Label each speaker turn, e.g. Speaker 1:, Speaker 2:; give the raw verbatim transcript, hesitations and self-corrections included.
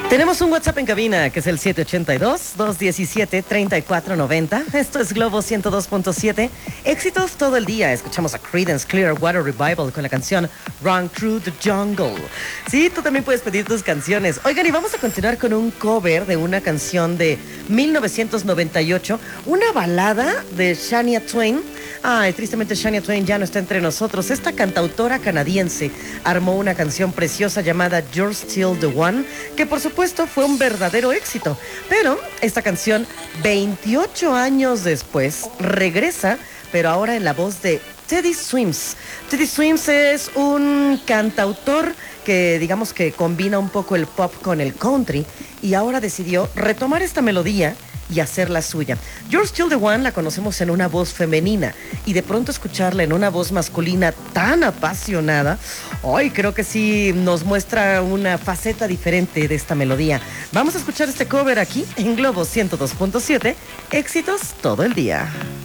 Speaker 1: Tenemos un WhatsApp en cabina que es el siete ocho dos, dos uno siete, tres cuatro nueve cero. Esto es Globo ciento dos punto siete. Éxitos todo el día. Escuchamos a Creedence Clearwater Revival con la canción Run Through the Jungle. Sí, tú también puedes pedir tus canciones. Oigan, y vamos a continuar con un cover de una canción de mil novecientos noventa y ocho, una balada de Shania Twain. Ay, tristemente Shania Twain ya no está entre nosotros. Esta cantautora canadiense armó una canción preciosa llamada You're Still the One, que por supuesto fue un verdadero éxito. Pero esta canción, veintiocho años después, regresa, pero ahora en la voz de Teddy Swims. Teddy Swims es un cantautor que digamos que combina un poco el pop con el country y ahora decidió retomar esta melodía y hacerla suya. You're Still the One la conocemos en una voz femenina y de pronto escucharla en una voz masculina tan apasionada, hoy creo que sí nos muestra una faceta diferente de esta melodía. Vamos a escuchar este cover aquí en Globo ciento dos punto siete, éxitos todo el día.